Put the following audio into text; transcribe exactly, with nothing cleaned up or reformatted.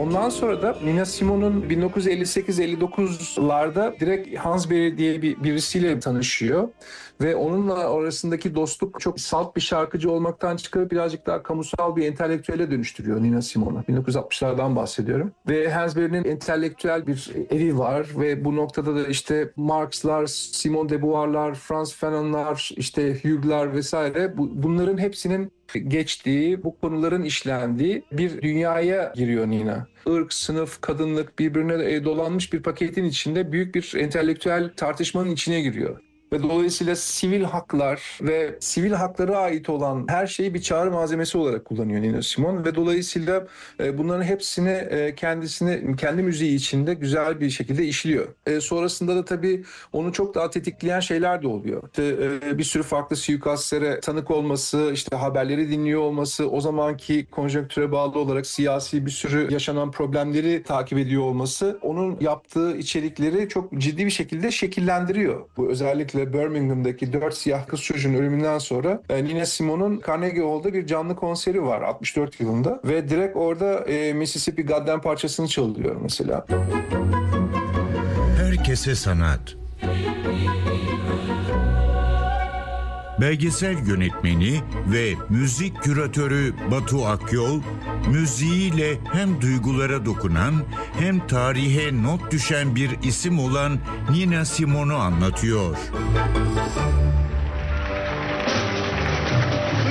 Ondan sonra da Nina Simone'un bin dokuz yüz elli sekiz elli dokuzlarda direkt Hans Berry diye bir, birisiyle tanışıyor. Ve onunla arasındaki dostluk çok salt bir şarkıcı olmaktan çıkarıp birazcık daha kamusal bir entelektüele dönüştürüyor Nina Simone'u. bin dokuz yüz altmışlardan bahsediyorum. Ve Hans Berry'nin entelektüel bir evi var ve bu noktada da işte Marx'lar, Simone de Beauvoir'lar, Frantz Fanon'lar, işte Hugues'lar vesaire bu, bunların hepsinin geçtiği, bu konuların işlendiği bir dünyaya giriyor Nina. Irk, sınıf, kadınlık birbirine dolanmış bir paketin içinde büyük bir entelektüel tartışmanın içine giriyor. Ve dolayısıyla sivil haklar ve sivil haklara ait olan her şeyi bir çağrı malzemesi olarak kullanıyor Nina Simone ve dolayısıyla bunların hepsini kendisini kendi müziği içinde güzel bir şekilde işliyor. Sonrasında da tabii onu çok daha tetikleyen şeyler de oluyor. İşte bir sürü farklı suikastlere tanık olması, işte haberleri dinliyor olması, o zamanki konjonktüre bağlı olarak siyasi bir sürü yaşanan problemleri takip ediyor olması onun yaptığı içerikleri çok ciddi bir şekilde şekillendiriyor. Bu özellikle Birmingham'daki dört siyah kız çocuğun ölümünden sonra Nina Simone'un Carnegie Hall'da bir canlı konseri var altmış dört yılında ve direkt orada e, Mississippi Goddam parçasını çalıyor mesela. Herkese sanat. Belgesel yönetmeni ve müzik küratörü Batu Akyol, müziğiyle hem duygulara dokunan hem tarihe not düşen bir isim olan Nina Simone'u anlatıyor.